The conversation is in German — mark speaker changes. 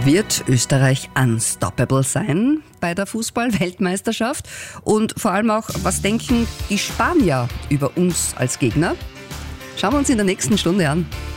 Speaker 1: Wird Österreich unstoppable sein bei der Fußball-Weltmeisterschaft? Und vor allem auch, was denken die Spanier über uns als Gegner? Schauen wir uns in der nächsten Stunde an.